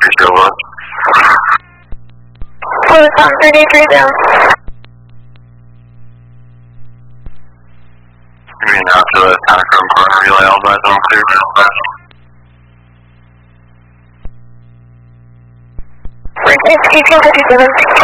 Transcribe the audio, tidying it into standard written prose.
Silva. Photon 33 down. You mean after the Tanachrome corner relay all by zone clear? Frequency 1857,